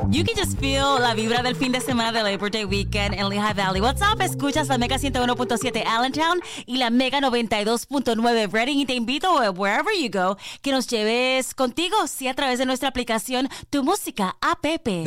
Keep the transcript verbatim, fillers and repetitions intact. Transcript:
You can just feel la vibra del fin de semana de Labor Day Weekend en Lehigh Valley. What's up? Escuchas la Mega ciento uno punto siete Allentown y la Mega noventa y dos punto nueve Reading. Y te invito, wherever you go, que nos lleves contigo, sí, a través de nuestra aplicación Tu Música app.